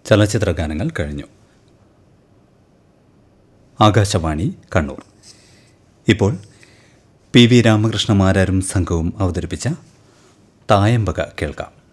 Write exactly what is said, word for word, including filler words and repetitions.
ചലച്ചിത്ര ഗാനങ്ങൾ കഴിഞ്ഞു. ആകാശവാണി കണ്ണൂർ. ഇപ്പോൾ പി വി രാമകൃഷ്ണ മാരാരും സംഘവും അവതരിപ്പിച്ച തായമ്പക കേൾക്കാം.